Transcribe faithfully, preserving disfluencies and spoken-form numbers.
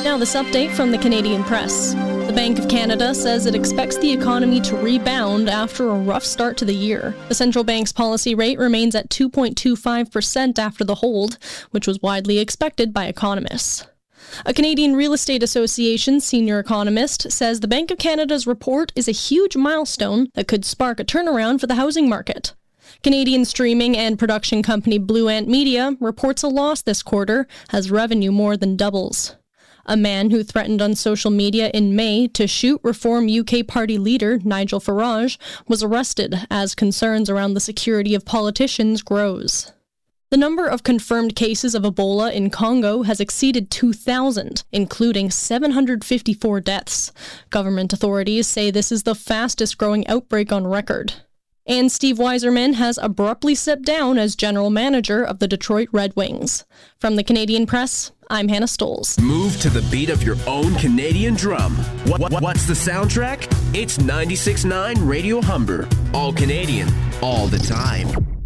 Now this update from the Canadian Press. The Bank of Canada says it expects the economy to rebound after a rough start to the year. The central bank's policy rate remains at two point two five percent after the hold, which was widely expected by economists. A Canadian Real Estate Association senior economist says the Bank of Canada's report is a huge milestone that could spark a turnaround for the housing market. Canadian streaming and production company Blue Ant Media reports a loss this quarter as revenue more than doubles. A man who threatened on social media in May to shoot Reform U K party leader Nigel Farage was arrested as concerns around the security of politicians grows. The number of confirmed cases of Ebola in Congo has exceeded two thousand, including seven hundred fifty-four deaths. Government authorities say this is the fastest growing outbreak on record. And Steve Yzerman has abruptly stepped down as general manager of the Detroit Red Wings. From the Canadian Press, I'm Hannah Stoles. Move to the beat of your own Canadian drum. What, what, what's the soundtrack? It's ninety-six point nine Radio Humber. All Canadian, all the time.